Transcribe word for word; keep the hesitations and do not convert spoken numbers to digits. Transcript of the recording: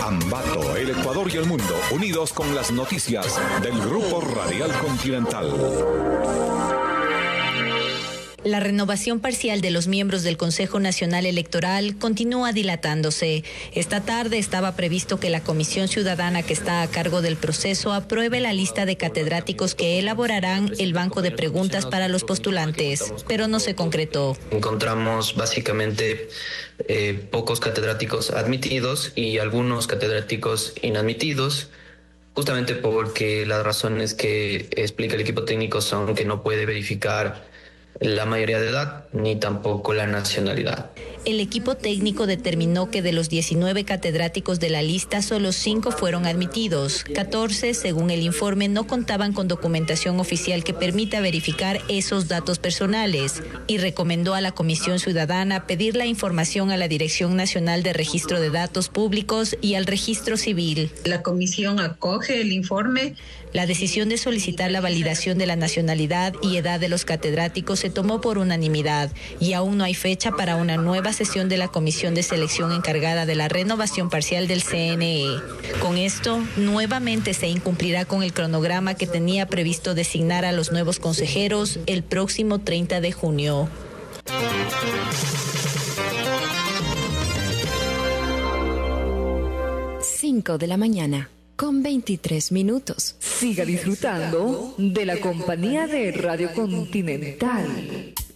Ambato, el Ecuador y el mundo, unidos con las noticias del Grupo Radial Continental. La renovación parcial de los miembros del Consejo Nacional Electoral continúa dilatándose. Esta tarde estaba previsto que la Comisión Ciudadana que está a cargo del proceso apruebe la lista de catedráticos que elaborarán el banco de preguntas para los postulantes, pero no se concretó. Encontramos básicamente eh, pocos catedráticos admitidos y algunos catedráticos inadmitidos, justamente porque las razones que explica el equipo técnico son que no puede verificar la mayoría de edad ni tampoco la nacionalidad. El equipo técnico determinó que de los diecinueve catedráticos de la lista, solo cinco fueron admitidos. catorce, según el informe, no contaban con documentación oficial que permita verificar esos datos personales y recomendó a la Comisión Ciudadana pedir la información a la Dirección Nacional de Registro de Datos Públicos y al Registro Civil. La comisión acoge el informe. La decisión de solicitar la validación de la nacionalidad y edad de los catedráticos se tomó por unanimidad y aún no hay fecha para una nueva sesión de la comisión de selección encargada de la renovación parcial del C N E. Con esto, nuevamente se incumplirá con el cronograma que tenía previsto designar a los nuevos consejeros el próximo treinta de junio. cinco de la mañana. Con veintitrés minutos. Siga disfrutando de la compañía de Radio Continental.